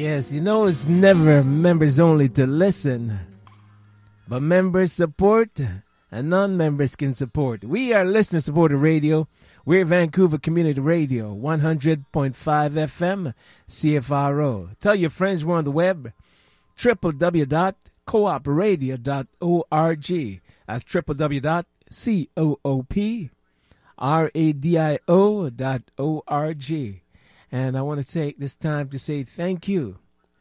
Yes, you know it's never members only to listen, but members support and non-members can support. We are listener-supported radio. We're Vancouver Community Radio, 100.5 FM, CFRO. Tell your friends we're on the web, www.coopradio.org. That's www.coopradio.org. And I want to take this time to say thank you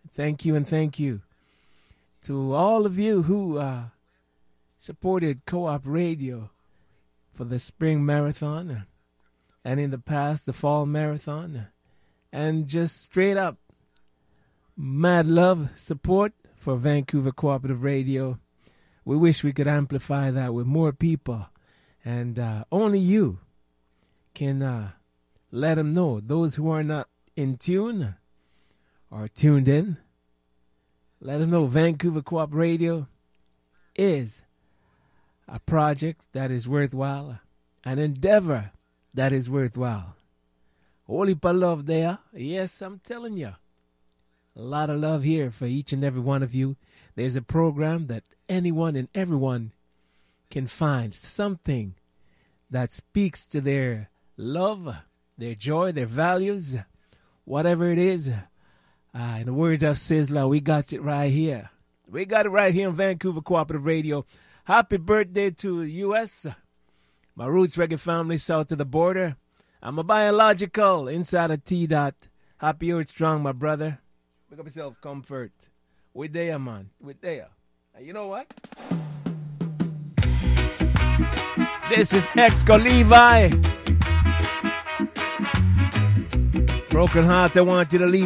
to all of you who supported Co-op Radio for the spring marathon and in the past the fall marathon, and just straight up mad love support for Vancouver Cooperative Radio. We wish we could amplify that with more people, and only you can let them know. Those who are not in tune or tuned in, let them know Vancouver Co-op Radio is a project that is worthwhile, an endeavor that is worthwhile. Holy love there. Yes, I'm telling you. A lot of love here for each and every one of you. There's a program that anyone and everyone can find something that speaks to their love, their joy, their values, whatever it is. In the words of Sizzler, we got it right here. We got it right here on Vancouver Cooperative Radio. Happy birthday to the U.S., my roots reggae family south of the border. I'm a biological inside of T-Dot. Happy Earth Strong, my brother. Pick up yourself, comfort. We there, man. We there. And you know what? This is Exco Levi. Broken heart, I want you to leave.